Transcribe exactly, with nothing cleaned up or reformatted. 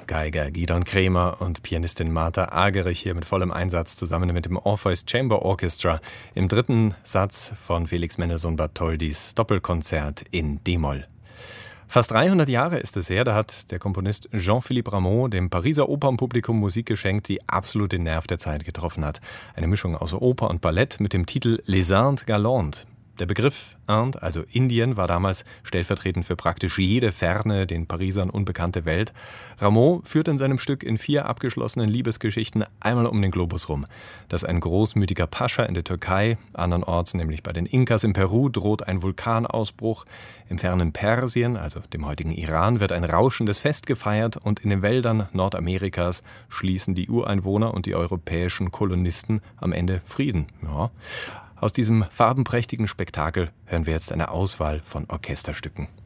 Geiger Gidon Kremer und Pianistin Martha Argerich hier mit vollem Einsatz zusammen mit dem Orpheus Chamber Orchestra im dritten Satz von Felix Mendelssohn Bartholdys Doppelkonzert in D-Moll. Fast dreihundert Jahre ist es her, da hat der Komponist Jean-Philippe Rameau dem Pariser Opernpublikum Musik geschenkt, die absolut den Nerv der Zeit getroffen hat. Eine Mischung aus Oper und Ballett mit dem Titel Les Indes Galantes. Der Begriff Inde, also Indien, war damals stellvertretend für praktisch jede ferne, den Parisern unbekannte Welt. Rameau führt in seinem Stück in vier abgeschlossenen Liebesgeschichten einmal um den Globus rum. Dass ein großmütiger Pascha in der Türkei, andernorts nämlich bei den Inkas in Peru, droht ein Vulkanausbruch. Im fernen Persien, also dem heutigen Iran, wird ein rauschendes Fest gefeiert und in den Wäldern Nordamerikas schließen die Ureinwohner und die europäischen Kolonisten am Ende Frieden. Ja. Aus diesem farbenprächtigen Spektakel hören wir jetzt eine Auswahl von Orchesterstücken.